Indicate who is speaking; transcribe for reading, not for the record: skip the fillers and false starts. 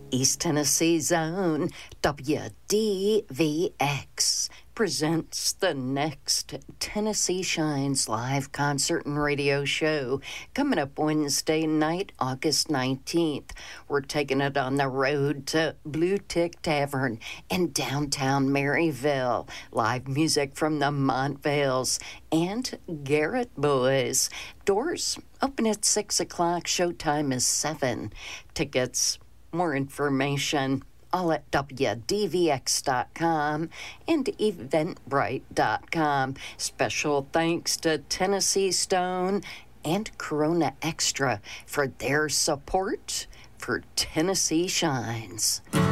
Speaker 1: East Tennessee's own WDVX presents the next Tennessee Shines live concert and radio show coming up Wednesday night, August 19th. We're taking it on the road to Blue Tick Tavern in downtown Maryville. Live music from the Montvales and Garrett Boys. Doors open at 6 o'clock. Showtime is 7. Tickets, more information, all at WDVX.com and Eventbrite.com. Special thanks to Tennessee Stone and Corona Extra for their support for Tennessee Shines.